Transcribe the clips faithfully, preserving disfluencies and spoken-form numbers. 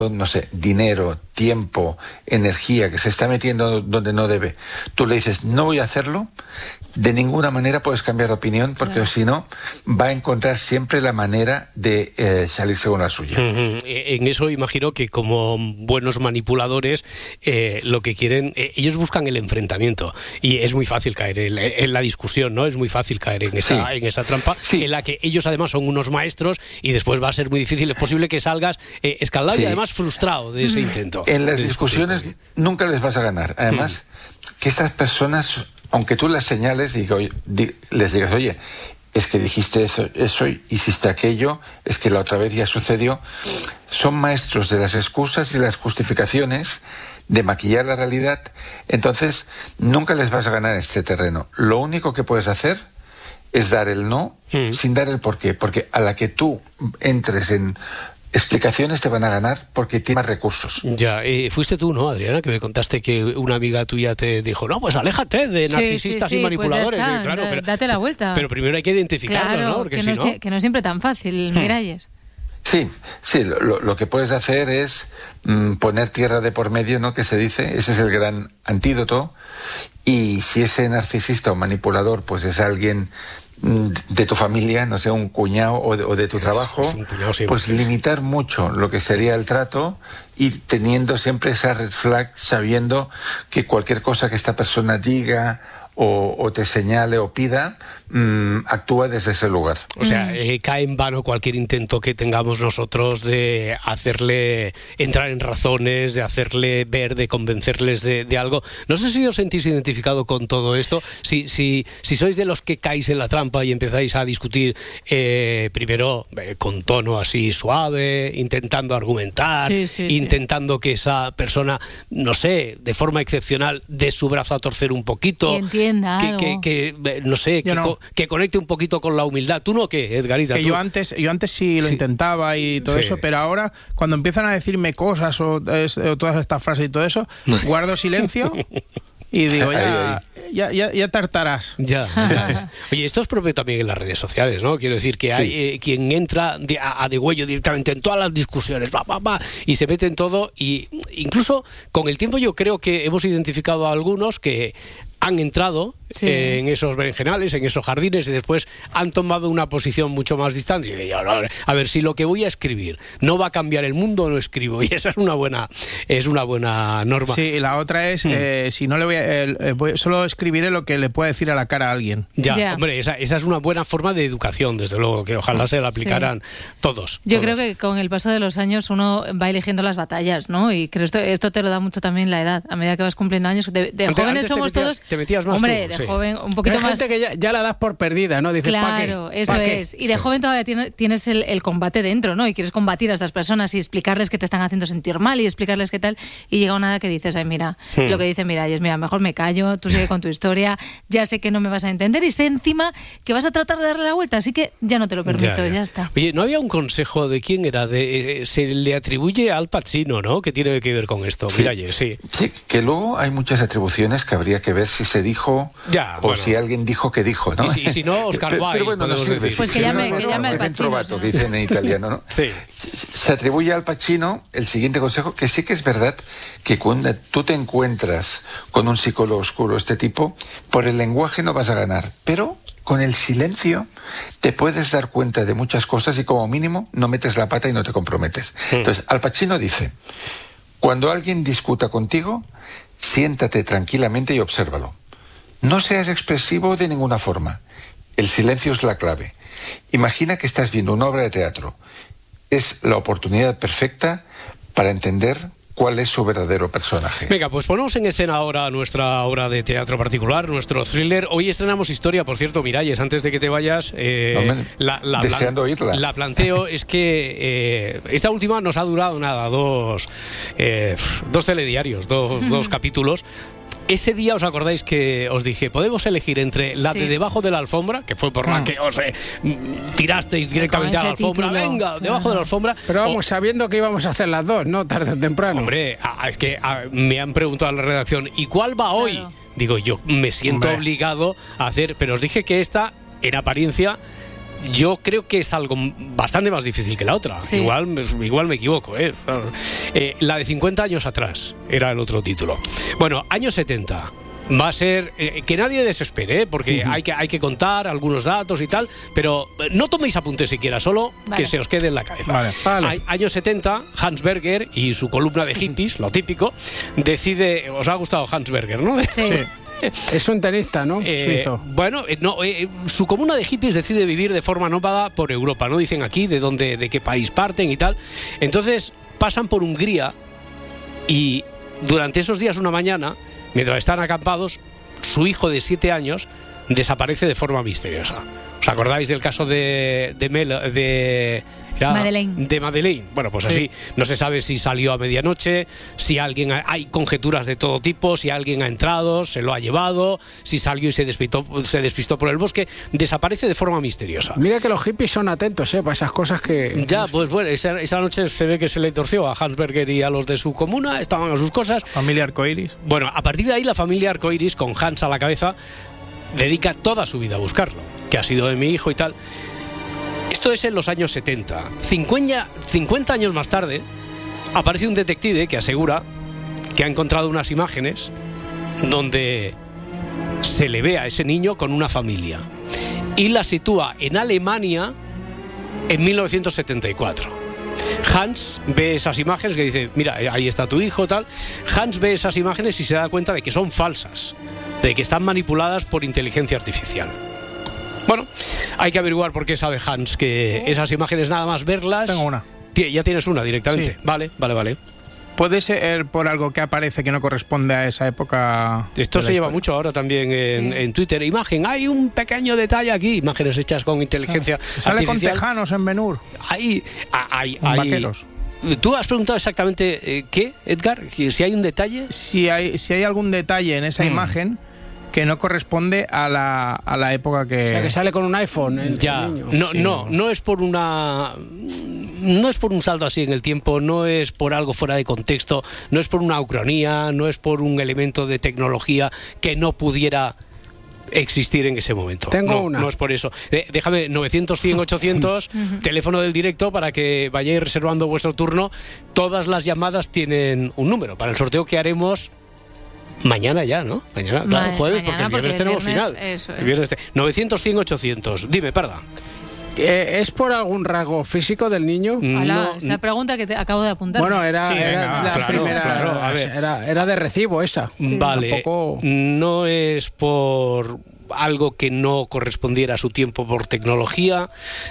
no sé, dinero, tiempo, energía, que se está metiendo donde no debe, tú le dices, no voy a hacerlo, de ninguna manera puedes cambiar de opinión, porque claro, si no, va a encontrar siempre la manera de eh, salirse con la suya. Uh-huh. En eso imagino que como buenos manipuladores, eh, lo que quieren, eh, ellos buscan el enfrentamiento, y es muy fácil caer en, en la discusión, ¿no? Es muy fácil caer en esa, sí. en esa trampa, sí. en la que ellos además son unos maestros, y después va a ser muy difícil, es posible que salgas eh, escaldado sí. y además frustrado de ese intento. En las discusiones nunca les vas a ganar. Además, mm. que estas personas, aunque tú las señales y oye, di, les digas, oye, es que dijiste eso, eso, hiciste aquello, es que la otra vez ya sucedió, son maestros de las excusas y las justificaciones, de maquillar la realidad. Entonces, nunca les vas a ganar este terreno. Lo único que puedes hacer es dar el no mm. sin dar el por qué, porque a la que tú entres en explicaciones te van a ganar porque tiene más recursos. Ya, eh, fuiste tú, ¿no, Adriana? Que me contaste que una amiga tuya te dijo, no, pues aléjate de narcisistas sí, sí, sí, y manipuladores. Pues y, claro, pero, date la vuelta. Pero primero hay que identificarlo, claro, ¿no? Porque que, si no no... es, que no es siempre tan fácil, Miralles. Sí, sí, lo, lo que puedes hacer es mmm, poner tierra de por medio, ¿no? Que se dice, ese es el gran antídoto. Y si ese narcisista o manipulador, pues es alguien de tu familia, no sé, un cuñado o de, o de tu trabajo, pues limitar mucho lo que sería el trato y teniendo siempre esa red flag, sabiendo que cualquier cosa que esta persona diga o, o te señale o pida, mmm, actúa desde ese lugar. O sea, eh, cae en vano cualquier intento que tengamos nosotros de hacerle entrar en razones, de hacerle ver, de convencerles de, de algo. No sé si os sentís identificado con todo esto, si, si, si sois de los que caéis en la trampa y empezáis a discutir eh, primero eh, con tono así suave, intentando argumentar, sí, sí, intentando sí. que esa persona, no sé, de forma excepcional, dé su brazo a torcer un poquito. Entienda que, algo. que, que no sé, que, no. co que conecte un poquito con la humildad. ¿Tú no qué, Edgarita? Que ¿tú? yo antes yo antes sí lo sí. intentaba y todo sí. eso, pero ahora cuando empiezan a decirme cosas o, es, o todas estas frases y todo eso, guardo silencio y digo, ya, ya, ya, ya tartarás. Ya, ya. Oye, esto es propio también en las redes sociales, ¿no? Quiero decir que sí. hay eh, quien entra de, a, a degüello directamente en todas las discusiones, va, va, va, y se mete en todo, y incluso con el tiempo yo creo que hemos identificado a algunos que han entrado sí. eh, en esos berenjenales, en esos jardines, y después han tomado una posición mucho más distante. Y yo, a ver, si lo que voy a escribir no va a cambiar el mundo, no escribo. Y esa es una buena, es una buena norma. Sí, y la otra es, mm. eh, si no le voy a, eh, voy, solo escribiré lo que le pueda decir a la cara a alguien. Ya, yeah. hombre, esa, esa es una buena forma de educación, desde luego, que ojalá se la aplicaran sí. todos. Yo todos. creo que con el paso de los años uno va eligiendo las batallas, ¿no? Y creo esto, esto te lo da mucho también la edad. A medida que vas cumpliendo años, de, de antes, jóvenes antes somos te metías, todos... Te metías más hombre, tú, de sí. joven un poquito Hay más... gente que ya, ya la das por perdida, ¿no? Dices, claro, ¿pa qué? eso ¿Pa qué? es. Y de sí. joven todavía tiene, tienes el, el combate dentro, ¿no? Y quieres combatir a estas personas y explicarles que te están haciendo sentir mal y explicarles qué tal. Y llega una edad que dices, ay, mira, hmm. lo que dice Miralles, mira, mejor me callo, tú sigue con tu historia, ya sé que no me vas a entender y sé encima que vas a tratar de darle la vuelta, así que ya no te lo permito, ya, ya. ya está. Oye, ¿no había un consejo de quién era? De, eh, se le atribuye a Al Pacino, ¿no? Que tiene que ver con esto, sí. Miralles, sí. Sí, que luego hay muchas atribuciones que habría que ver si se dijo ya, o bueno. si alguien dijo que dijo, ¿no? Y si, y si no, Oscar Wilde, pero bueno, no sirve, decir. Pues que si llame, no, que llame al Pacino. Trovato, que dicen en italiano, ¿no? Sí. Se atribuye al Pacino el siguiente consejo, que sí que es verdad que cuando tú te encuentras con un psicólogo oscuro, este tipo, por el lenguaje no vas a ganar, pero con el silencio te puedes dar cuenta de muchas cosas y como mínimo no metes la pata y no te comprometes. Sí. Entonces, Al Pacino dice, cuando alguien discuta contigo, siéntate tranquilamente y obsérvalo. No seas expresivo de ninguna forma. El silencio es la clave. Imagina que estás viendo una obra de teatro. Es la oportunidad perfecta para entender cuál es su verdadero personaje. Venga, pues ponemos en escena ahora nuestra obra de teatro particular, nuestro thriller. Hoy estrenamos historia, por cierto, Miralles, antes de que te vayas, eh, Hombre, la, la, deseando plan, oírla. La planteo, es que eh, esta última nos ha durado nada, dos, eh, dos telediarios, dos, dos capítulos. Ese día os acordáis que os dije, podemos elegir entre la sí. de debajo de la alfombra, que fue por la ah. que os eh, tirasteis directamente a la alfombra, título. venga, debajo ah. de la alfombra. Pero vamos, o, sabiendo que íbamos a hacer las dos, ¿no? Tarde o temprano. Hombre, es que a, me han preguntado en la redacción, ¿y cuál va hoy? Claro. Digo, yo me siento hombre. obligado a hacer, pero os dije que esta, en apariencia, yo creo que es algo bastante más difícil que la otra. Sí. Igual, igual me equivoco, ¿eh? Eh, la de cincuenta años atrás era el otro título. Bueno, años setenta. Va a ser, eh, que nadie desespere, ¿eh? Porque uh-huh. hay, que, hay que contar algunos datos y tal, pero no toméis apuntes siquiera, solo vale. que se os quede en la cabeza. Vale, vale. A, años setenta, Hans Berger y su columna de hippies, lo típico, decide... Os ha gustado Hans Berger, ¿no? Sí. Es un tenista, ¿no? Eh, Suizo. Bueno, eh, no, eh, su comuna de hippies decide vivir de forma nómada por Europa, ¿no? Dicen aquí de dónde, de qué país parten y tal. Entonces pasan por Hungría y durante esos días, una mañana, mientras están acampados, su hijo de siete años desaparece de forma misteriosa. ¿Os acordáis del caso de de, Mel, de era Madeleine? De Madeleine. Bueno, pues así, sí. No se sabe si salió a medianoche, si alguien ha, hay conjeturas de todo tipo, si alguien ha entrado, se lo ha llevado, si salió y se despistó, se despistó por el bosque, desaparece de forma misteriosa. Mira que los hippies son atentos, ¿eh? Para esas cosas que... Ya, pues bueno, esa, esa noche se ve que se le torció a Hans Berger y a los de su comuna, estaban a sus cosas. Familia Arcoiris. Bueno, a partir de ahí la familia Arcoiris, con Hans a la cabeza, dedica toda su vida a buscarlo. ¿Qué ha sido de mi hijo y tal? Esto es en los años setenta. cincuenta años más tarde, aparece un detective que asegura que ha encontrado unas imágenes donde se le ve a ese niño con una familia. Y la sitúa en Alemania en mil novecientos setenta y cuatro. Hans ve esas imágenes que dice, mira, ahí está tu hijo, tal. Hans ve esas imágenes y se da cuenta de que son falsas, de que están manipuladas por inteligencia artificial. Bueno, hay que averiguar por qué sabe Hans que esas imágenes, nada más verlas... Tengo una. Ya tienes una directamente. Sí. Vale, vale, vale. ¿Puede ser por algo que aparece que no corresponde a esa época? Esto se lleva mucho ahora también en, sí. en Twitter. Imagen, hay un pequeño detalle aquí. Imágenes hechas con inteligencia ah, artificial. Sale con tejanos en Ben-Hur. Hay, hay, hay, hay vaqueros. ¿Tú has preguntado exactamente eh, qué, Edgar? Si hay un detalle. Si hay, si hay algún detalle en esa mm. imagen que no corresponde a la, a la época que... O sea, que sale con un iPhone. El, ya, el niño. No, sí. no, no es por una... No es por un salto así en el tiempo, no es por algo fuera de contexto, no es por una ucronía, no es por un elemento de tecnología que no pudiera existir en ese momento. Tengo no, una. No es por eso. Eh, déjame novecientos, cien, ochocientos, teléfono del directo para que vayáis reservando vuestro turno. Todas las llamadas tienen un número para el sorteo que haremos mañana ya, ¿no? Mañana, claro, Vale, jueves, mañana, porque el viernes tenemos viernes, final. Eso es. El viernes te... novecientos, cien, ochocientos. Dime, Parda. Eh, ¿Es por algún rasgo físico del niño? Hola, No, esa pregunta que te acabo de apuntar. Bueno, era, Sí, era venga, la claro, primera. claro, a ver. Era, era de recibo esa. Vale, Tampoco... no es por algo que no correspondiera a su tiempo por tecnología,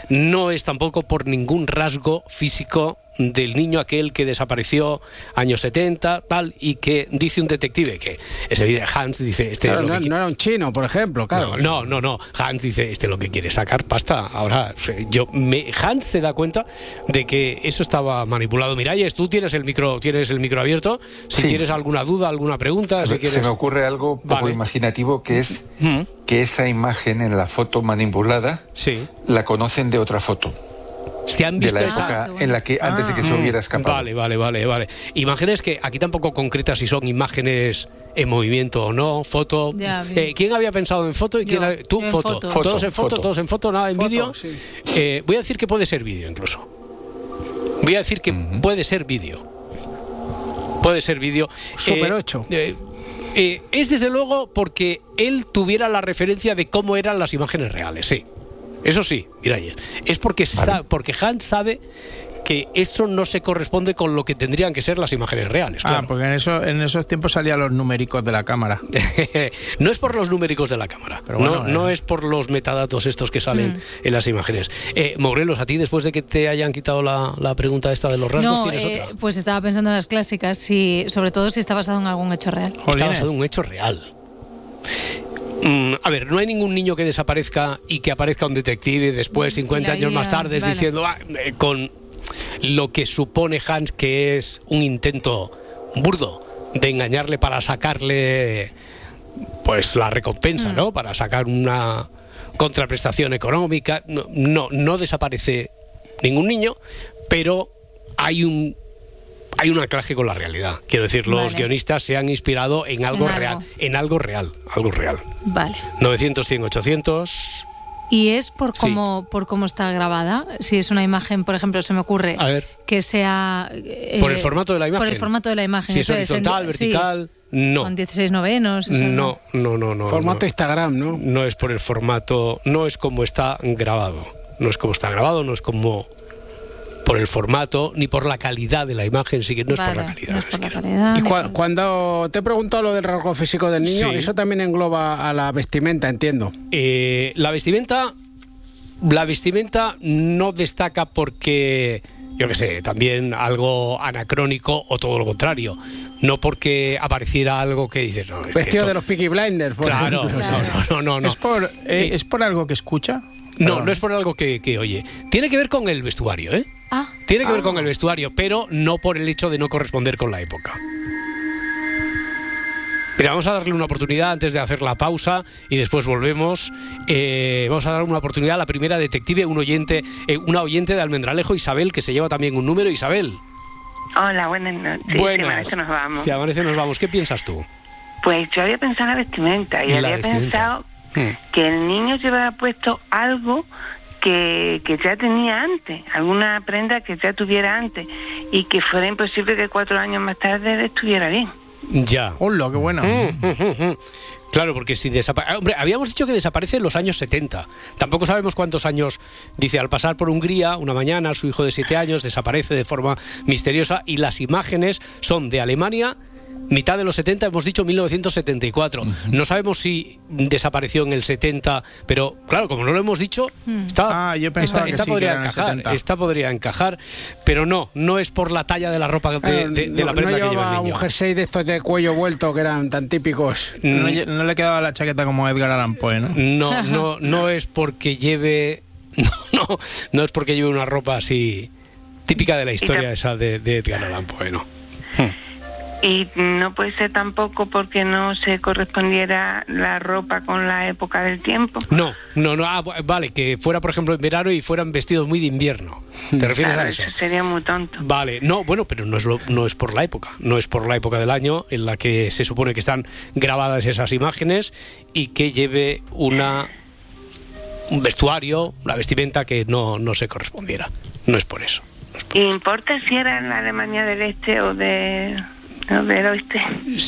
no es tampoco por ningún rasgo físico del niño aquel que desapareció años setenta, tal, y que dice un detective que ese vídeo Hans dice este Claro, lo no, que no era un chino, por ejemplo, claro. No, no, no, no. Hans dice este lo que quiere sacar pasta. Ahora yo me, Hans se da cuenta de que eso estaba manipulado. Miralles, tú tienes el micro, tienes el micro abierto. Si sí. tienes alguna duda, alguna pregunta, se, si quieres... se me ocurre algo poco vale. imaginativo que es ¿Mm? que esa imagen en la foto manipulada sí. la conocen de otra foto. ¿Se han visto de la esa... época ah, en la que antes ah, de que se hubiera escapado? Vale, vale, vale, vale. Imágenes que aquí tampoco concretas si son imágenes en movimiento o no, foto. Ya, eh, ¿Quién había pensado en foto y quién había... tú foto. foto. Todos foto, en foto, foto, todos en foto, nada en vídeo. Sí. Eh, voy a decir que puede ser vídeo incluso. Voy a decir que uh-huh. puede ser vídeo. Puede ser vídeo. Super eh, ocho. Eh, eh, es desde luego porque él tuviera la referencia de cómo eran las imágenes reales, sí. Eso sí, mira, es porque, vale. sa- porque Hans sabe que eso no se corresponde con lo que tendrían que ser las imágenes reales. Claro. Ah, porque en, eso, en esos tiempos salían los numéricos de la cámara. No es por los numéricos de la cámara, Pero bueno, no, eh. no es por los metadatos estos que salen mm. en las imágenes. Eh, Morelos, a ti, después de que te hayan quitado la, la pregunta esta de los rasgos, no, ¿tienes eh, otra? Pues estaba pensando en las clásicas, si, sobre todo si está basado en algún hecho real. Jolines. Está basado en un hecho real. Mm, a ver, no hay ningún niño que desaparezca y que aparezca un detective después, cincuenta años más tarde, vale. diciendo, ah, eh, con lo que supone Hans que es un intento burdo de engañarle para sacarle pues la recompensa, mm. ¿no? Para sacar una contraprestación económica. No, no, no desaparece ningún niño, pero hay un hay un anclaje con la realidad. Quiero decir, los vale. guionistas se han inspirado en algo, en algo real, en algo real, algo real. Vale. novecientos, cien, ochocientos. ¿Y es por Sí. cómo, por cómo está grabada? Si es una imagen, por ejemplo, se me ocurre A ver. que sea... eh, Por el formato de la imagen. Por el formato de la imagen. Si es eso horizontal, en- vertical, sí, no. Con dieciséis novenos. eso No, no, no, no. Formato no. Instagram, ¿no? No es por el formato, no es como está grabado. No es como está grabado, no es como por el formato, ni por la calidad de la imagen, sí que no es por Vale, la calidad. no es por la siquiera. calidad, Y ni cua- por- cuando te he preguntado lo del rasgo físico del niño, Sí. eso también engloba a la vestimenta, entiendo. Eh, la vestimenta, la vestimenta no destaca porque, yo qué sé, también algo anacrónico o todo lo contrario. No porque apareciera algo que dices, no, es que Vestido esto- de los Peaky Blinders, por Claro, ejemplo. Claro. no, no, no, no. ¿Es, por, eh, Eh, ¿Es por algo que escucha? No, Perdón. no es por algo que, que oye. Tiene que ver con el vestuario, ¿eh? Ah, Tiene que ver con el vestuario, pero no por el hecho de no corresponder con la época. Mira, vamos a darle una oportunidad antes de hacer la pausa y después volvemos. Eh, vamos a darle una oportunidad a la primera detective, un oyente, eh, una oyente de Almendralejo, Isabel, que se lleva también un número. Isabel. Hola, buenas noches. Sí, Buenas. Si amanece nos vamos. Si amanece nos vamos. ¿Qué piensas tú? Pues yo había pensado en la vestimenta y La había vestimenta. pensado Hmm. que el niño llevaba puesto algo que, que ya tenía antes, alguna prenda que ya tuviera antes y que fuera imposible que cuatro años más tarde estuviera bien. Ya. ¡Hola, qué bueno! Claro, porque si desaparece... Hombre, habíamos dicho que desaparece en los años setenta. Tampoco sabemos cuántos años. Dice, al pasar por Hungría, una mañana, su hijo de siete años desaparece de forma misteriosa y las imágenes son de Alemania, mitad de los setenta, hemos dicho mil novecientos setenta y cuatro. No sabemos si desapareció en el setenta, pero claro, como no lo hemos dicho, esta, Ah, yo pensaba esta, que esta sí, que podría era en el encajar. setenta. Esta podría encajar, pero no, no es por la talla de la ropa de, de- de no, la prenda no que lleva llevaba el niño. un jersey de estos de cuello vuelto que eran tan típicos. No, lle- no le quedaba la chaqueta como a Edgar Allan Poe, ¿no? No, no, no es porque lleve, no, no, no es porque lleve una ropa así típica de la historia esa de, de Edgar Allan Poe, no. Y no puede ser tampoco porque no se correspondiera la ropa con la época del tiempo. No, no, no, ah, vale, que fuera por ejemplo en verano y fueran vestidos muy de invierno. ¿Te refieres Claro, a eso? eso sería muy tonto. Vale, no, bueno, pero no es, lo- no es por la época, no es por la época del año en la que se supone que están grabadas esas imágenes y que lleve una un vestuario, una vestimenta que no, no se correspondiera. No es por eso. ¿Y importa si era en la Alemania del Este o, de, o del Oeste?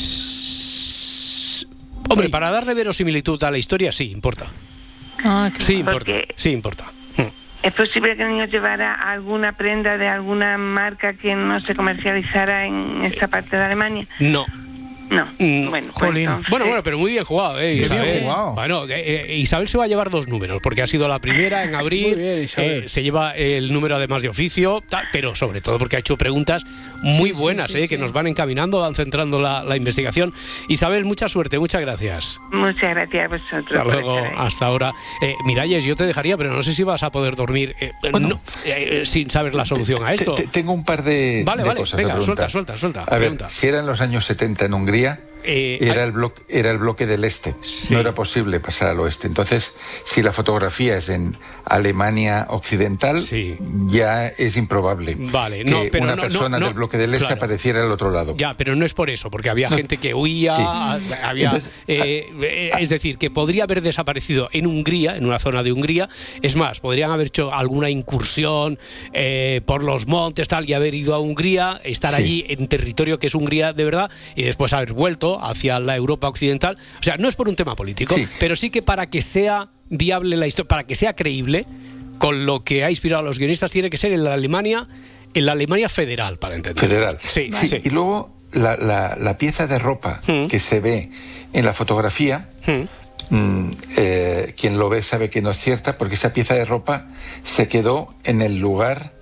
Hombre, para darle verosimilitud a la historia sí importa. ah, qué Sí guay. importa, Porque- sí importa. Hmm. ¿Es posible que el niño llevara alguna prenda de alguna marca que no se comercializara en esta parte de Alemania? No. No. Mm, Bueno, pues jolín. entonces- Bueno, bueno, pero muy bien jugado, ¿eh? Sí, Isabel. bien jugado. Bueno, eh, eh, Isabel se va a llevar dos números, porque ha sido la primera en abrir. Muy bien, Isabel. eh, se lleva el número además de oficio, tal, pero sobre todo porque ha hecho preguntas muy Sí, sí, buenas, sí, eh, sí. que nos van encaminando, van centrando la, la investigación. Isabel, mucha suerte, muchas gracias. Muchas gracias a vosotros. Hasta por luego, estar ahí. hasta ahora. Eh, Miralles, yo te dejaría, pero no sé si vas a poder dormir eh, eh, no, eh, eh, sin saber la solución a Te- esto. te- tengo un par de, Vale, de vale, cosas. venga, de suelta, preguntar. suelta, suelta. A ver, pregunta. si era en los años setenta en Hungría, Eh, era, hay- el bloque, era el bloque del este. Sí. No era posible pasar al oeste. Entonces, si la fotografía es en Alemania occidental, Sí. ya es improbable Vale, que no, pero una no, persona no, no, del bloque del este claro. apareciera al otro lado. Ya, pero no es por eso, porque había gente que huía, Sí. había, Entonces, eh, eh, es decir, que podría haber desaparecido en Hungría, en una zona de Hungría. Es más, podrían haber hecho alguna incursión eh, por los montes, tal, y haber ido a Hungría, estar Sí. allí en territorio que es Hungría de verdad, y después haber vuelto hacia la Europa occidental. O sea, no es por un tema político, Sí. pero sí que para que sea viable la historia, para que sea creíble, con lo que ha inspirado a los guionistas, tiene que ser en la Alemania, en la Alemania federal, para entender. Federal. Sí, Sí, sí. Y luego la, la- la pieza de ropa Mm. que se ve en la fotografía, Mm. mm, eh, quien lo ve sabe que no es cierta, porque esa pieza de ropa se quedó en el lugar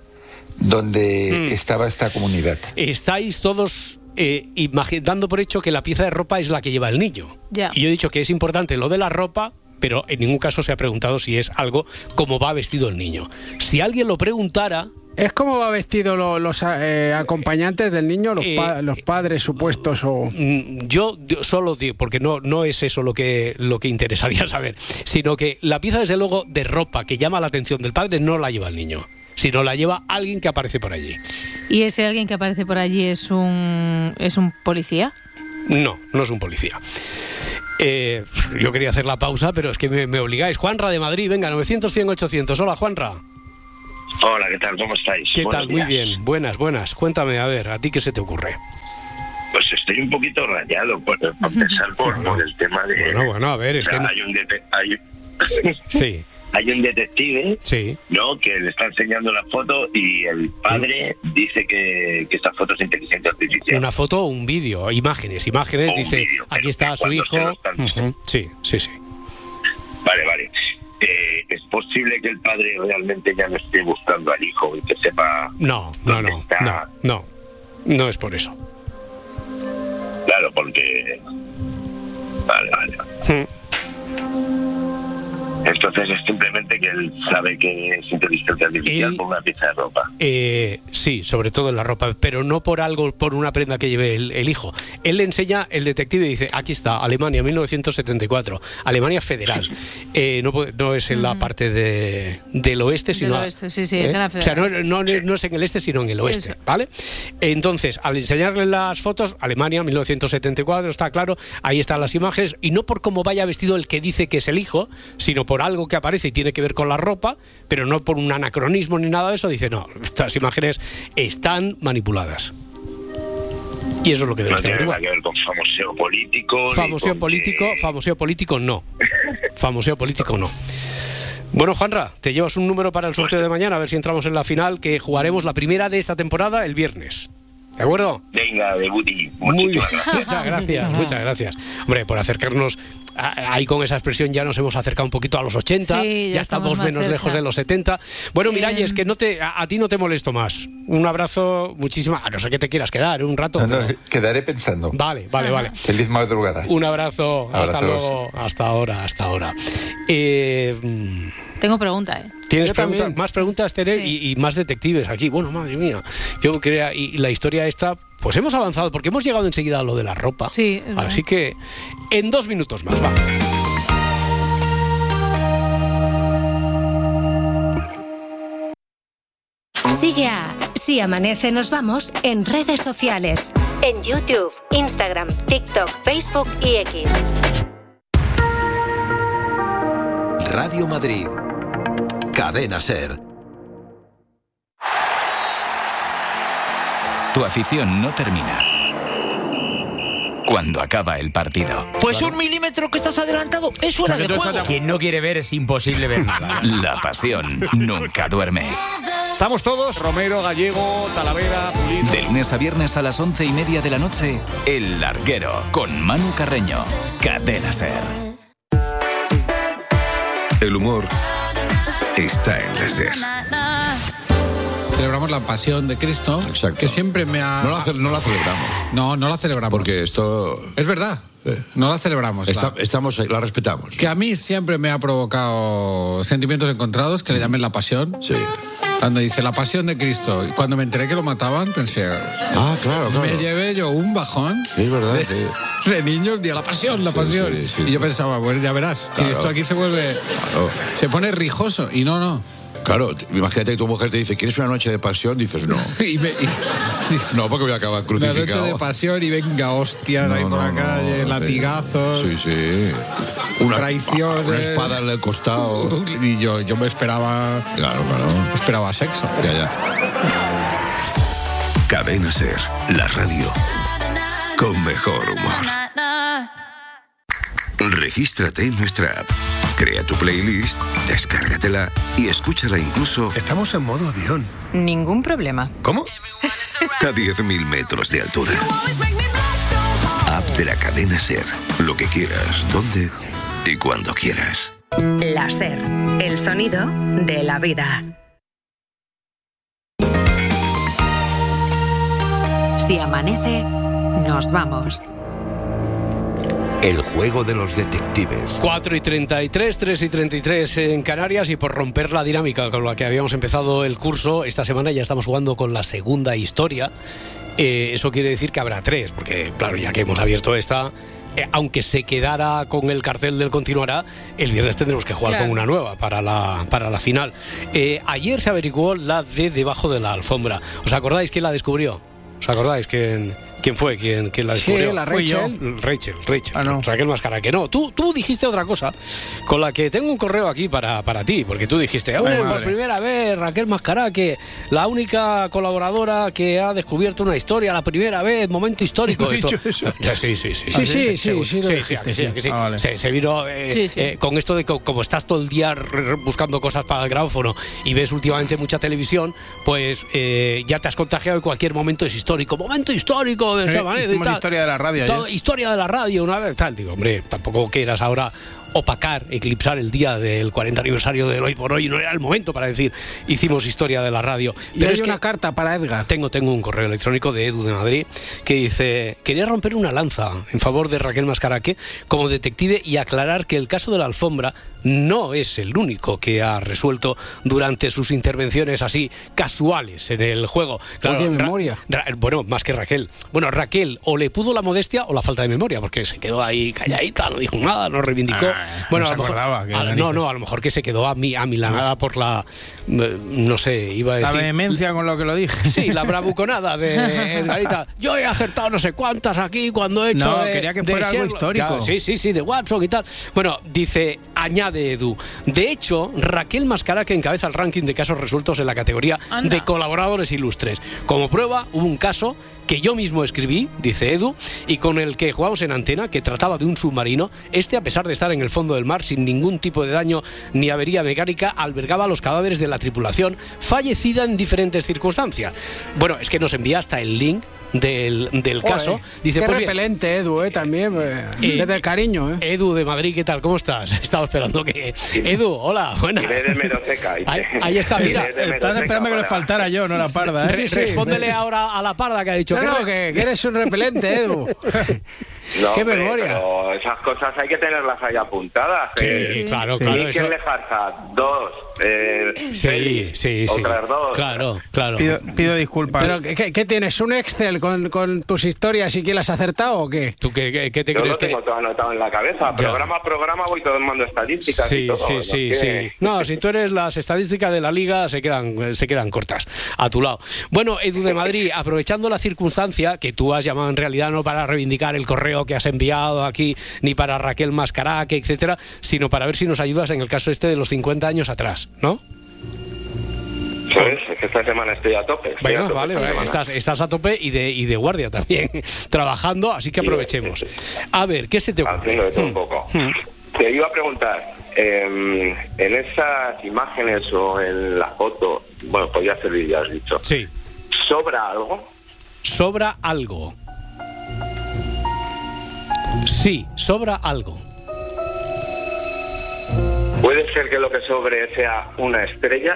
donde Mm. estaba esta comunidad. Estáis todos eh, imagi- dando por hecho que la pieza de ropa es la que lleva el niño. Ya. Y yo he dicho que es importante lo de la ropa, pero en ningún caso se ha preguntado si es algo como va vestido el niño. Si alguien lo preguntara, ¿Es como va vestido lo- los eh, acompañantes del niño, los, Eh, pa- los padres supuestos o...? mm, yo yo solo digo, porque no, no es eso lo que, lo que interesaría saber, sino que la pieza, desde luego, de ropa que llama la atención del padre no la lleva el niño, sino la lleva alguien que aparece por allí. ¿Y ese alguien que aparece por allí es un, es un policía? No, no es un policía. Eh, yo quería hacer la pausa, pero es que me, me obligáis. Juanra de Madrid, venga, novecientos, cien, ochocientos. Hola, Juanra. Hola, ¿qué tal? ¿Cómo estáis? ¿Qué Buenos tal? días. Muy bien, buenas, buenas. Cuéntame, a ver, ¿a ti qué se te ocurre? Pues estoy un poquito rayado por, por pensar por, Bueno, por el tema de... Bueno, bueno, a ver, es o sea, que... hay un dete- hay, Sí, hay un detective, sí. ¿no?, que le está enseñando la foto y el padre dice que, que esta foto es inteligencia artificial. Una foto o un vídeo, imágenes, imágenes, O un dice, vídeo, aquí pero está su cuando se lo hijo. están- Ujú, sí, sí, sí. Vale, vale. Eh, ¿Es posible que el padre realmente ya no esté buscando al hijo y que sepa... No, no, dónde no, está? no, no. No es por eso. Claro, porque... Vale, vale. Mm. Entonces es simplemente que él sabe que es inteligencia artificial Él- por una pieza de ropa. Eh, sí, sobre todo en la ropa, pero no por algo, por una prenda que lleve el, el hijo. Él le enseña, el detective dice, aquí está, Alemania, mil novecientos setenta y cuatro, Alemania federal. Eh, no, puede- no es en la parte de, del oeste, sino... Del oeste, sí, sí, es en la O sea, no, federal. no, no es en el este, sino en el oeste, Eso. ¿vale? Entonces, al enseñarle las fotos, Alemania, mil novecientos setenta y cuatro, está claro, ahí están las imágenes, y no por cómo vaya vestido el que dice que es el hijo, sino por algo que aparece y tiene que ver con la ropa, pero no por un anacronismo ni nada de eso, dice, no, estas imágenes están manipuladas. Y eso es lo que No tenemos que tiene nada averiguar. que ver con famoseo político. ni Famoseo con político, que- famoseo político no. Famoseo político no. Bueno, Juanra, te llevas un número para el sorteo de mañana, a ver si entramos en la final, que jugaremos la primera de esta temporada el viernes. ¿De acuerdo? Venga, de Buti. Muy bien, Muchísimas gracias. muchas gracias, muchas gracias. Hombre, por acercarnos, a- ahí con esa expresión ya nos hemos acercado un poquito a los ochenta, Sí, ya ya estamos estamos más menos cerca. lejos de los setenta. Bueno, Eh, Miralles, que no te, a, a ti no te molesto más. Un abrazo, muchísimas, a no ser que te quieras quedar un rato. No, no, pero- quedaré pensando. Vale, vale, vale. Feliz madrugada. Un abrazo, hasta Abrazos. luego, hasta ahora, hasta ahora. Eh, mm, Tengo pregunta, ¿eh? ¿Tienes Yo preguntas, también. más preguntas, Tere? Sí. Y, y más detectives aquí. Bueno, madre mía. Yo creo, y la historia esta, pues hemos avanzado, porque hemos llegado enseguida a lo de la ropa. Sí, es Así que en dos minutos más, va. Sigue a Si Amanece Nos Vamos en redes sociales. En YouTube, Instagram, TikTok, Facebook y X. Radio Madrid. Cadena SER. Tu afición no termina cuando acaba el partido. Pues un milímetro que estás adelantado es fuera de juego. Quien no quiere ver es imposible ver nada. La pasión nunca duerme. Estamos todos, Romero, Gallego, Talavera, Pulido. De lunes a viernes a las once y media de la noche, El Larguero, con Manu Carreño. Cadena SER. El humor está en la SER. Celebramos la pasión de Cristo, Exacto. que siempre me ha... No la, ce- no la celebramos, No, no la celebramos. porque esto... Es verdad, eh, no la celebramos. está- la- estamos, la respetamos. Que a mí siempre me ha provocado sentimientos encontrados, que le llamen la pasión. Sí. Cuando dice la pasión de Cristo, y cuando me enteré que lo mataban, pensé... Ah, claro, claro. Me llevé yo un bajón Es verdad. de, sí. de niños, día la pasión, la Sí, pasión. sí, sí, y yo sí. pensaba, bueno, ya verás, Claro. Cristo aquí se vuelve... Claro. Se pone rijoso, y no, no. Claro, t- imagínate que tu mujer te dice, ¿quieres una noche de pasión? Dices, no. Y me- y- No, porque voy a acabar Una crucificado. noche de pasión y venga, hostias No, ahí por no, la no, calle, sí. latigazos, Sí, sí. Una, traiciones. Una espada en el costado. Y yo, yo me esperaba, Claro, claro. esperaba sexo. Ya, ya. Cadena SER, la radio con mejor humor. Regístrate en nuestra app. Crea tu playlist, descárgatela y escúchala incluso Estamos en modo avión. Ningún problema. ¿Cómo? a diez mil metros de altura. App de la cadena SER. Lo que quieras, donde y cuando quieras. La SER, el sonido de la vida. Si amanece, nos vamos. El juego de los detectives. cuatro y treinta y tres, tres y treinta y tres en Canarias, y por romper la dinámica con la que habíamos empezado el curso, esta semana ya estamos jugando con la segunda historia. Eh, eso quiere decir que habrá tres, porque claro, ya que hemos abierto esta, eh, aunque se quedara con el cartel del continuará, el viernes tendremos que jugar Claro. con una nueva para la, para la final. Eh, ayer se averiguó la de debajo de la alfombra. ¿Os acordáis quién la descubrió? ¿Os acordáis quién, ¿Quién fue? ¿Quién, quién la descubrió? Sí, la Rachel. Rachel, Rachel. Ah, no. Raquel Mascaraque. No, tú, tú dijiste otra cosa con la que tengo un correo aquí para, para ti, porque tú dijiste, hombre, por madre. primera vez Raquel Mascaraque, la única colaboradora que ha descubierto una historia, la primera vez, momento histórico. ¿No he Esto. dicho eso? Sí, sí, sí. Sí, sí, sí, seguro. sí, lo sí, dijiste, sí, que sí, que sí. Ah, vale. Se, se vino eh, Sí, sí. eh, con esto de que como estás todo el día re- buscando cosas para el gráfono y ves últimamente mucha televisión, pues eh, ya te has contagiado y cualquier momento es histórico. Momento histórico de Eh, Sabanés y hicimos tal. historia de la radio Todo- ayer. historia de la radio una vez tal. Digo, hombre, tampoco quieras ahora opacar, eclipsar el día del cuarenta aniversario del Hoy por Hoy. No era el momento para decir hicimos historia de la radio. Y Pero hay es una que carta para Edgar. tengo, tengo un correo electrónico de Edu de Madrid que dice: quería romper una lanza en favor de Raquel Mascaraque como detective y aclarar que el caso de la alfombra no es el único que ha resuelto durante sus intervenciones así casuales en el juego. ¿Por qué Ra- memoria? Ra- bueno, más que Raquel. Bueno, Raquel o le pudo la modestia o la falta de memoria, porque se quedó ahí calladita, no dijo nada, no reivindicó. Ah, bueno, no a se lo mejor, acordaba que a- era no, niño. no, a lo mejor que se quedó a mi, amilanada por la, eh, no sé, iba a La decir. vehemencia con lo que lo dije. Sí, la bravuconada de Edgarita. Yo he acertado no sé cuántas aquí cuando he hecho. No, de- quería que de fuera algo Sherlock. histórico. Ya, sí, sí, sí, de Watson y tal. Bueno, dice, añade Edu. De hecho, Raquel Mascaraque encabeza el ranking de casos resueltos en la categoría Anda. de colaboradores ilustres. Como prueba, hubo un caso que yo mismo escribí, dice Edu, y con el que jugamos en antena, que trataba de un submarino. Este, a pesar de estar en el fondo del mar sin ningún tipo de daño ni avería mecánica, albergaba los cadáveres de la tripulación fallecida en diferentes circunstancias. Bueno, es que nos envía hasta el link del, del Joder, caso. Dice, qué pues bien, repelente, Edu, eh, también. Eh, Eh, desde el cariño, eh. Edu de Madrid, ¿qué tal? ¿Cómo estás? Estaba esperando que... Edu, hola, buenas. Iré de Meroteca. Ahí, ahí está, mira. Iré de Estás Meroteca esperando que le para- faltara yo, no la parda, ¿eh? Re- sí. Respóndele ahora a la parda que ha dicho. No, ¿qué no, re- que, que eres un repelente, Edu. No, Qué hombre, memoria. pero esas cosas hay que tenerlas ahí apuntadas. Sí, eh. sí, claro, Sí. claro. ¿Y Eso... quién le falta? Dos. Eh, Sí, Feli, sí, sí. Otras dos. Claro, claro. Pido, pido disculpas. Pero, ¿qué, qué tienes? ¿Un Excel con, con tus historias y quién las has acertado o qué? ¿Tú qué, qué- qué te Yo crees lo que...? tengo todo anotado en la cabeza. Programa a programa voy tomando estadísticas y Sí, todo. sí, no sí, tiene- sí. No, si tú eres las estadísticas de la liga, se quedan, se quedan cortas a tu lado. Bueno, Edu de Madrid, aprovechando la circunstancia que tú has llamado en realidad no para reivindicar el correo que has enviado aquí, ni para Raquel Mascaraque, etcétera, sino para ver si nos ayudas en el caso este de los cincuenta años atrás, ¿no? ¿Sabes? Es que esta semana estoy a tope. estoy a Bueno, tope vale, esta vale. semana. Estás, estás a tope y de, y de guardia también, trabajando, así que aprovechemos. A ver, ¿qué se te ocurre? Haciendo de todo un Hmm, poco. hmm. Te iba a preguntar, eh, en esas imágenes o en la foto, bueno, podría servir, ya has dicho. Sí. ¿Sobra algo? ¿Sobra algo? Sí, sobra algo. ¿Puede ser que lo que sobre sea una estrella?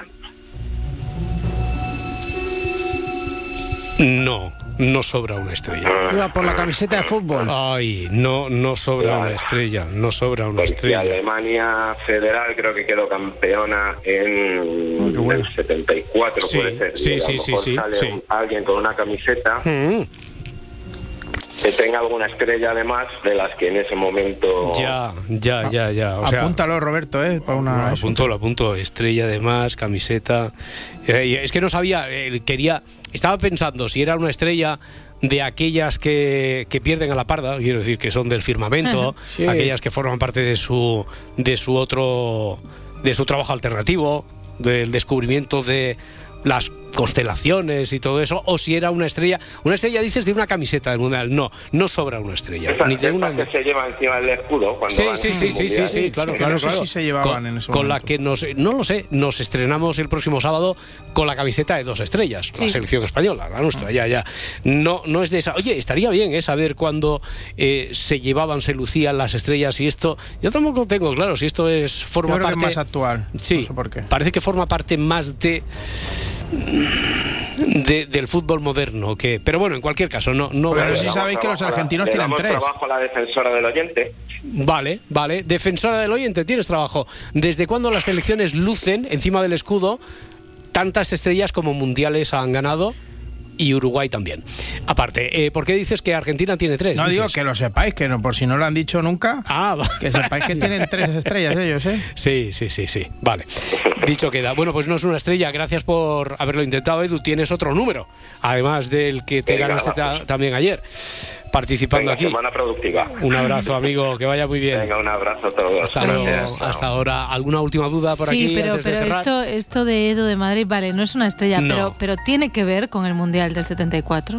No, no sobra una estrella. Iba por la camiseta de fútbol. Ay, no, no sobra Claro. una estrella, no sobra una Porque estrella. Alemania Federal creo que quedó campeona en qué bueno. el setenta y cuatro, Sí, puede ser. sí, Y a lo sí, sí, mejor sí, sale sí. un- alguien con una camiseta Mm, que tenga alguna estrella además de las que en ese momento... ya, ya, ya, ya. O sea, Apúntalo, Roberto, ¿eh? Para una... lo apunto, lo apunto. Estrella de más, camiseta. Eh, y es que no sabía, eh, quería. Estaba pensando si era una estrella de aquellas que, que pierden a la parda, quiero decir, que son del firmamento, Sí. aquellas que forman parte de su de su otro de su trabajo alternativo, del descubrimiento de las constelaciones y todo eso, o si era una estrella. Una estrella, dices, de una camiseta del mundial. No, no sobra una estrella. Esa, Ni de esa una. que se lleva encima del escudo cuando Sí, van sí, al sí, sí, sí, Mundial. sí, claro, Sí, claro, no sé claro. si se llevaban con, en ese con la momento. que nos, no lo sé, nos estrenamos el próximo sábado con la camiseta de dos estrellas, la Sí. selección española, la nuestra, ya, ya. No, no es de esa. Oye, estaría bien, ¿eh? Saber cuándo eh, se llevaban, se lucían las estrellas y esto. Yo tampoco tengo claro si esto es forma Yo creo que parte. es más actual. Sí, No sé por qué. parece que forma parte más de. De, del fútbol moderno, que, pero bueno, en cualquier caso, no, no Pero vale. sí sabéis que los trabajo a la- argentinos le tienen damos tres. trabajo a la defensora del oyente. Vale, vale. Defensora del oyente, tienes trabajo. ¿Desde cuándo las selecciones lucen encima del escudo tantas estrellas como mundiales han ganado? y Uruguay también. Aparte, eh, ¿por qué dices que Argentina tiene tres? No, dices? digo que lo sepáis, que no, por si no lo han dicho nunca, ah, que sepáis que tienen tres estrellas ellos, ¿eh? Sí, sí, sí, sí. Vale. Dicho queda. Bueno, pues no es una estrella. Gracias por haberlo intentado, Edu. Tienes otro número, además del que te Venga, ganaste ta- también ayer, participando Venga, aquí. semana productiva. Un abrazo, amigo. Que vaya muy bien. Venga, un abrazo a todos. Hasta luego. Gracias. Hasta ahora. ¿Alguna última duda por sí, aquí pero, antes de pero cerrar? esto, esto de Edu de Madrid, vale, no es una estrella, No. pero, pero tiene que ver con el Mundial del setenta y cuatro.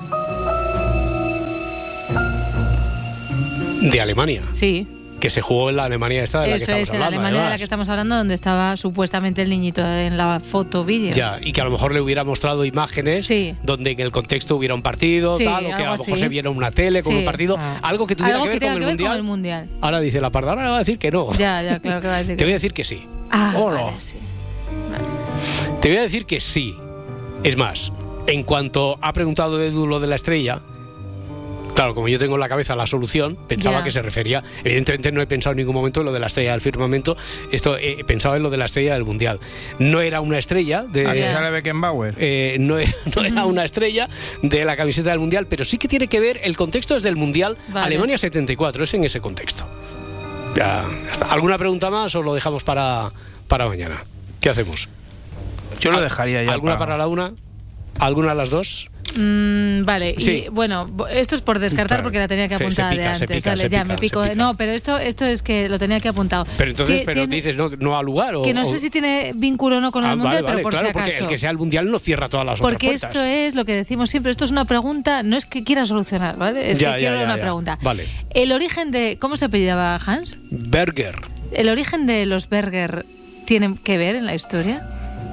De Alemania. Sí. Que se jugó en la Alemania esta de la Eso que es, estamos en la hablando. Alemania de la además. que estamos hablando, donde estaba supuestamente el niñito en la foto vídeo. Ya, y que a lo mejor le hubiera mostrado imágenes Sí. donde en el contexto hubiera un partido, Sí, tal, o que a lo algo mejor así. se viera una tele con Sí. un partido, Ah. algo que tuviera Algo que ver, que tenga con, que el ver con mundial. el Mundial. Ahora dice la Parda, ahora va a decir que no. Ya, ya, claro que va a decir Te que voy a no. decir que sí. Ah, Hola. vale, sí. Te voy a decir que sí. Es más, en cuanto ha preguntado Edu lo de la estrella, claro, como yo tengo en la cabeza la solución, pensaba Ya. que se refería, evidentemente no he pensado en ningún momento en lo de la estrella del firmamento, esto he pensado en lo de la estrella del Mundial. No era una estrella de... Aquí sale Beckenbauer. Eh, no, era, no era una estrella de la camiseta del Mundial, pero sí que tiene que ver, el contexto es del Mundial Vale. Alemania setenta y cuatro, es en ese contexto. Ya, ya está. ¿Alguna pregunta más o lo dejamos para, para mañana? ¿Qué hacemos? Yo lo dejaría ya. ¿Alguna para la una? ¿Alguna a las dos? Mm, vale, Sí. y bueno, bo- esto es por descartar Claro. porque la tenía que Se- apuntar se pica, de se antes. pica, Vale, se ya pica, me pico. se pica. No, pero esto, esto es que lo tenía que apuntado. Pero entonces, Que pero tiene- dices, no, no al lugar o... que no o- sé si tiene vínculo o no con el Ah, Mundial, vale, vale, pero por claro, si acaso. porque el que sea el Mundial no cierra todas las Porque otras puertas. esto es lo que decimos siempre, esto es una pregunta, no es que quiera solucionar, ¿vale? Es Ya, que ya, quiero ya, una ya. pregunta. Vale. El origen de... ¿Cómo se apellidaba Hans? Berger. ¿El origen de los Berger tiene que ver en la historia?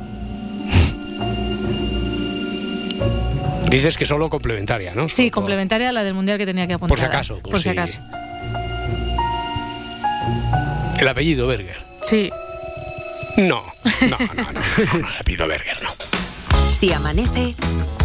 Dices que solo complementaria, ¿no? Sí, Solo- complementaria a la del Mundial que tenía que apuntar. Por si acaso. Por si sí. acaso. El apellido Berger. Sí. No, no, no, no, no, no, el apellido Berger no. Si amanece,